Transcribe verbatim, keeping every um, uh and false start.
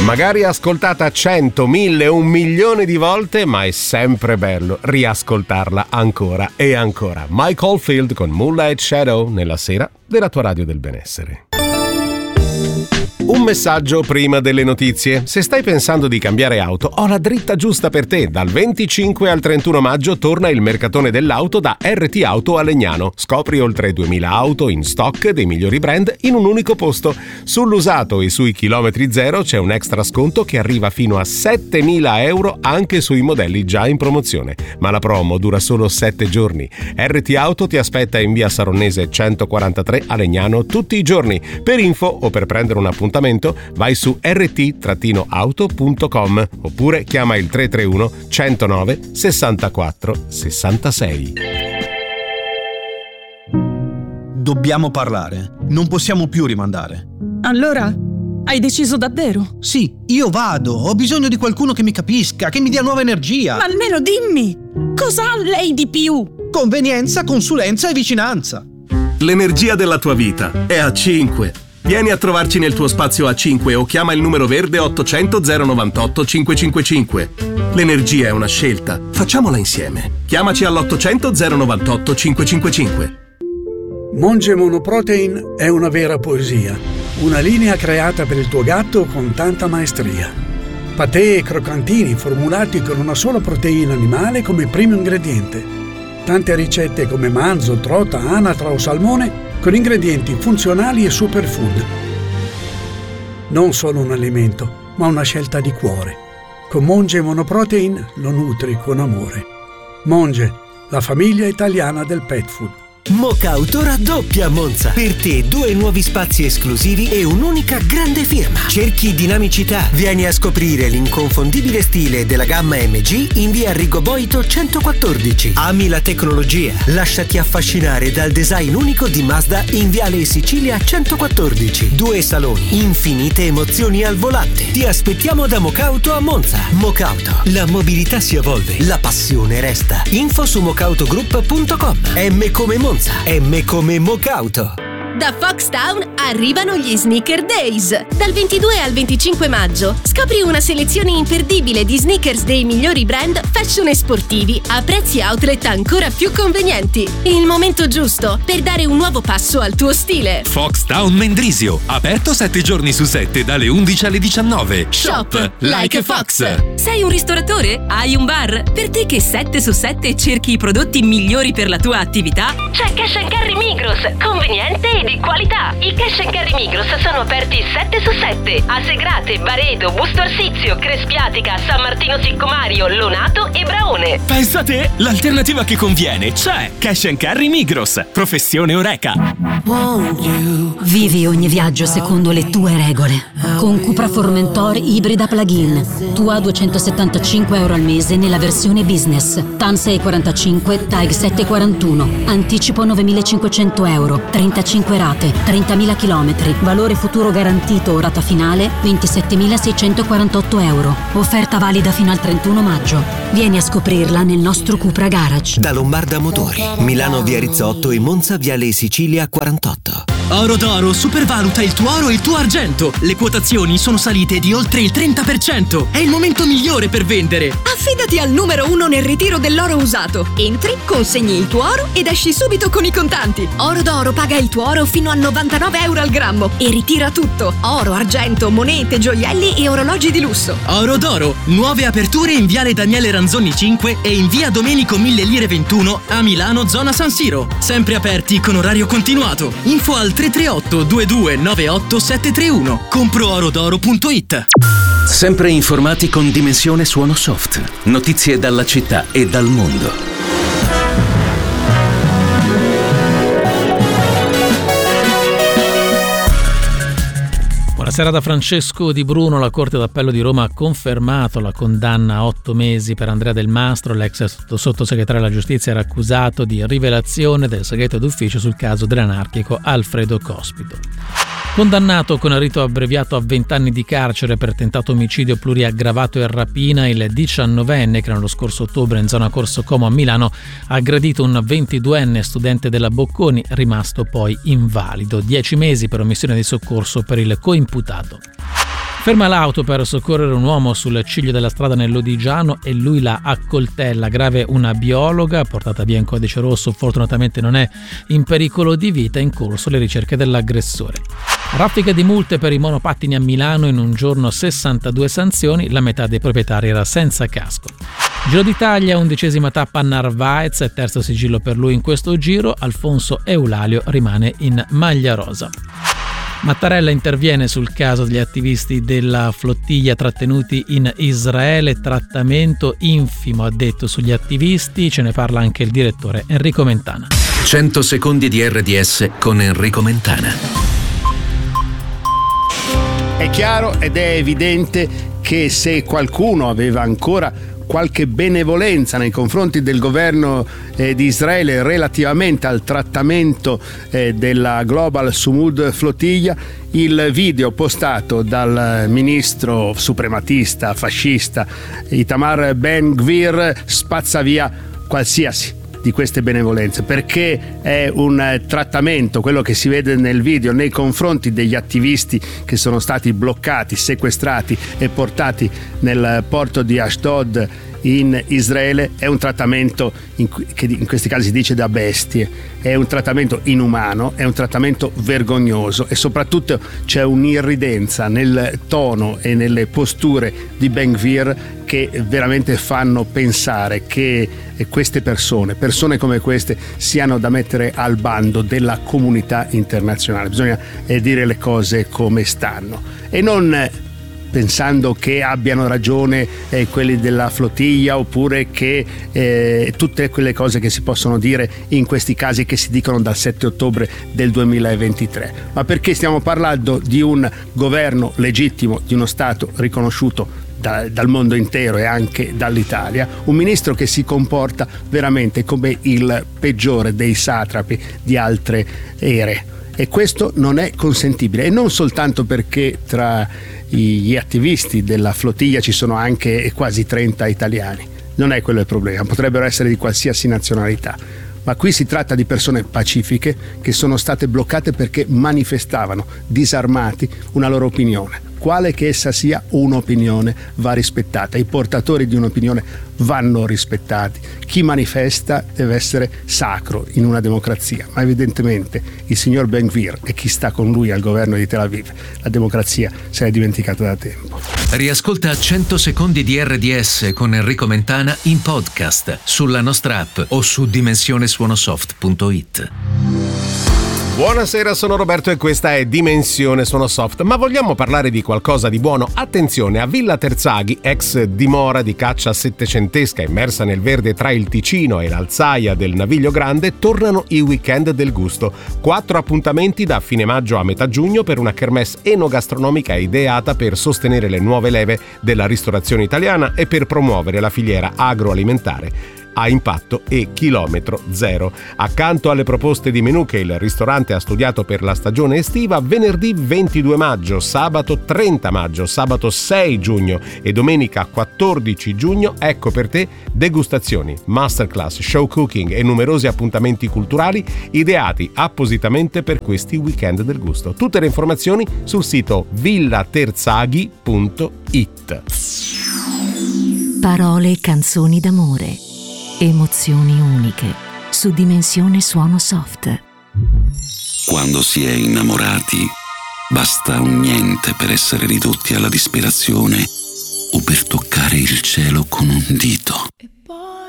Magari ascoltata cento, mille, un milione di volte, ma è sempre bello riascoltarla ancora e ancora. Mike Oldfield con Moonlight Shadow nella sera della tua radio del benessere. Un messaggio prima delle notizie. Se stai pensando di cambiare auto, ho la dritta giusta per te. Dal venticinque al trentuno maggio torna il mercatone dell'auto da R T Auto a Legnano. Scopri oltre duemila auto in stock dei migliori brand in un unico posto. Sull'usato e sui chilometri zero c'è un extra sconto che arriva fino a settemila euro anche sui modelli già in promozione. Ma la promo dura solo sette giorni. R T Auto ti aspetta in via Saronnese centoquarantatré a Legnano tutti i giorni. Per info o per prendere un appuntamento vai su r t auto punto com oppure chiama il tre tre uno centonove sessantaquattro sessantasei. Dobbiamo parlare, non possiamo più rimandare. Allora, hai deciso davvero? Sì, io vado, ho bisogno di qualcuno che mi capisca, che mi dia nuova energia. Ma almeno dimmi, cosa ha lei di più? Convenienza, consulenza e vicinanza. L'energia della tua vita è A cinque. Vieni a trovarci nel tuo spazio A cinque o chiama il numero verde ottocento zero novantotto cinquecentocinquantacinque. L'energia è una scelta, facciamola insieme. Chiamaci all'ottocento zero novantotto cinquecentocinquantacinque. Monge Monoprotein è una vera poesia, una linea creata per il tuo gatto con tanta maestria. Patè e croccantini formulati con una sola proteina animale come primo ingrediente. Tante ricette come manzo, trota, anatra o salmone con ingredienti funzionali e superfood. Non solo un alimento, ma una scelta di cuore. Con Monge Monoprotein lo nutri con amore. Monge, la famiglia italiana del pet food. Mocauto raddoppia a Monza. Per te due nuovi spazi esclusivi e un'unica grande firma. Cerchi dinamicità? Vieni a scoprire l'inconfondibile stile della gamma M G in via Arrigo Boito centoquattordici. Ami la tecnologia? Lasciati affascinare dal design unico di Mazda in viale Sicilia centoquattordici. Due saloni, infinite emozioni al volante. Ti aspettiamo da Mocauto a Monza. Mocauto, la mobilità si evolve, la passione resta. Info su mocautogroup punto com. M come Monza. M come Mocauto. Da Foxtown arrivano gli Sneaker Days. Dal ventidue al venticinque maggio scopri una selezione imperdibile di sneakers dei migliori brand fashion e sportivi a prezzi outlet ancora più convenienti. Il momento giusto per dare un nuovo passo al tuo stile. Foxtown Mendrisio, aperto sette giorni su sette dalle undici alle diciannove. Shop like a Fox. Sei un ristoratore? Hai un bar? Per te che sette su sette cerchi i prodotti migliori per la tua attività? C'è Cash and Carry Migros, conveniente e di qualità. I Cash and Carry Migros sono aperti sette su sette a Segrate, Baredo, Busto Arsizio, Crespiatica, San Martino Siccomario, Lonato e Braone. Pensa te, l'alternativa che conviene c'è. Cash and Carry Migros, professione Oreca. Vivi ogni viaggio secondo le tue regole. Con Cupra Formentor ibrida plug-in. Tu a duecentosettantacinque euro al mese nella versione business. T A N sei quarantacinque, T A G sette quarantuno. Anticipo novemilacinquecento euro. trentacinque rate, trentamila chilometri. Valore futuro garantito o rata finale ventisettemilaseicentoquarantotto euro. Offerta valida fino al trentuno maggio. Vieni a scoprirla nel nostro Cupra Garage. Da Lombarda Motori, Milano via Rizzotto e Monza viale Sicilia quarantotto. Oro d'Oro supervaluta il tuo oro e il tuo argento. Le quotazioni sono salite di oltre il trenta per cento. È il momento migliore per vendere. Affidati al numero uno nel ritiro dell'oro usato. Entri, consegni il tuo oro ed esci subito con i contanti. Oro d'Oro paga il tuo oro fino a novantanove euro al grammo e ritira tutto: oro, argento, monete, gioielli e orologi di lusso. Oro d'Oro, nuove aperture in viale Daniele Ranzoni cinque e in via Domenico Mille Lire ventuno a Milano, zona San Siro. Sempre aperti con orario continuato. Info al tre tre otto due due nove otto sette tre uno. compro oro d'oro punto it. Sempre informati con Dimensione Suono Soft. Notizie dalla città e dal mondo. Buonasera da Francesco Di Bruno. La Corte d'Appello di Roma ha confermato la condanna a otto mesi per Andrea Del Mastro. L'ex sottosegretario alla giustizia era accusato di rivelazione del segreto d'ufficio sul caso dell'anarchico Alfredo Cospito. Condannato con rito abbreviato a venti anni di carcere per tentato omicidio pluriaggravato e rapina, il diciannovenne che nello scorso ottobre in zona Corso Como a Milano ha aggredito un ventiduenne studente della Bocconi, rimasto poi invalido. dieci mesi per omissione di soccorso per il coimputato. Ferma l'auto per soccorrere un uomo sul ciglio della strada nel Lodigiano e lui la accoltella. Grave una biologa, portata via in codice rosso, fortunatamente non è in pericolo di vita, in corso le ricerche dell'aggressore. Raffica di multe per i monopattini a Milano, in un giorno sessantadue sanzioni, la metà dei proprietari era senza casco. Giro d'Italia, undicesima tappa a Narvaez, terzo sigillo per lui in questo giro, Alfonso Eulalio rimane in maglia rosa. Mattarella interviene sul caso degli attivisti della flottiglia trattenuti in Israele, trattamento infimo ha detto sugli attivisti, ce ne parla anche il direttore Enrico Mentana. cento secondi di R D S con Enrico Mentana. È chiaro ed è evidente che se qualcuno aveva ancora qualche benevolenza nei confronti del governo eh, di Israele relativamente al trattamento eh, della Global Sumud Flottiglia, il video postato dal ministro suprematista fascista Itamar Ben-Gvir spazza via qualsiasi di queste benevolenze, perché è un trattamento, quello che si vede nel video, nei confronti degli attivisti che sono stati bloccati, sequestrati e portati nel porto di Ashdod in Israele, è un trattamento in, che in questi casi si dice da bestie, è un trattamento inumano, è un trattamento vergognoso e soprattutto c'è un'irridenza nel tono e nelle posture di Ben-Gvir che veramente fanno pensare che queste persone, persone come queste, siano da mettere al bando della comunità internazionale. Bisogna eh, dire le cose come stanno e non pensando che abbiano ragione eh, quelli della flottiglia oppure che eh, tutte quelle cose che si possono dire in questi casi che si dicono dal sette ottobre del duemilaventitré, ma perché stiamo parlando di un governo legittimo, di uno Stato riconosciuto da, dal mondo intero e anche dall'Italia, un ministro che si comporta veramente come il peggiore dei satrapi di altre ere. E questo non è consentibile, e non soltanto perché tra gli attivisti della flottiglia ci sono anche quasi trenta italiani, non è quello il problema, potrebbero essere di qualsiasi nazionalità, ma qui si tratta di persone pacifiche che sono state bloccate perché manifestavano disarmati una loro opinione. Quale che essa sia, un'opinione va rispettata, i portatori di un'opinione vanno rispettati, chi manifesta deve essere sacro in una democrazia, ma evidentemente il signor Ben-Gvir e chi sta con lui al governo di Tel Aviv, la democrazia se l'è dimenticata da tempo. Riascolta cento secondi di R D S con Enrico Mentana in podcast sulla nostra app o su dimensione suonosoft punto it. Buonasera, sono Roberto e questa è Dimensione Suonosoft, ma vogliamo parlare di qualcosa di buono? Attenzione, a Villa Terzaghi, ex dimora di caccia settecentesca immersa nel verde tra il Ticino e l'Alzaia del Naviglio Grande, tornano i weekend del gusto. Quattro appuntamenti da fine maggio a metà giugno per una kermesse enogastronomica ideata per sostenere le nuove leve della ristorazione italiana e per promuovere la filiera agroalimentare a impatto e chilometro zero. Accanto alle proposte di menù che il ristorante ha studiato per la stagione estiva, venerdì ventidue maggio, sabato trenta maggio, sabato sei giugno e domenica quattordici giugno, ecco per te degustazioni, masterclass, show cooking e numerosi appuntamenti culturali ideati appositamente per questi weekend del gusto. Tutte le informazioni sul sito villaterzaghi punto it. Parole e canzoni d'amore. Emozioni uniche su Dimensione Suonosoft. Quando si è innamorati, basta un niente per essere ridotti alla disperazione o per toccare il cielo con un dito.